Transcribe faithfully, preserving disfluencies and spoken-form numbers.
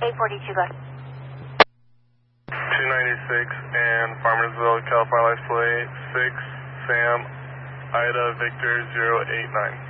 eight forty-two, go ahead. two ninety-six and Farmersville, California, license plate six, Sam, Ida, Victor, zero eight nine.